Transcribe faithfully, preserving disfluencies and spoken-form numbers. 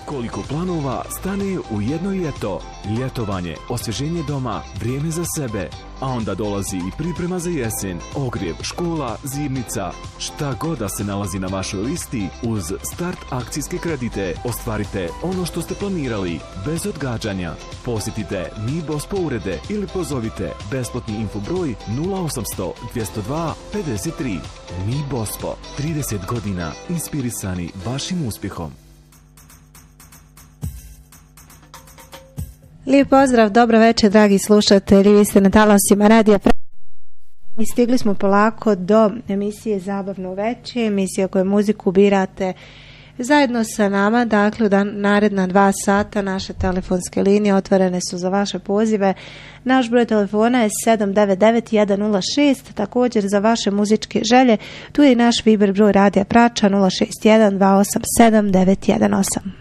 Koliko planova stane u jedno ljeto. Ljetovanje, osvježenje doma, vrijeme za sebe. A onda dolazi i priprema za jesen, ogrjev, škola, zimnica. Šta god da se nalazi na vašoj listi, uz Start akcijske kredite ostvarite ono što ste planirali, bez odgađanja. Posjetite Mi Bospo urede ili pozovite besplatni infobroj nula osamsto dvjesto dva pedeset tri. Mi Bospo, trideset godina inspirisani vašim uspjehom. Lijep pozdrav, dobro večer dragi slušatelji, vi ste na talasima Radija Pra... I stigli smo polako do emisije Zabavno veče, emisija koju muziku birate zajedno sa nama, dakle u dan, naredna dva sata naše telefonske linije otvorene su za vaše pozive. Naš broj telefona je sedam devet devet jedan nula šest, također za vaše muzičke želje, tu je i naš Viber broj Radija Prača nula šest jedan dva osam sedam devet jedan osam.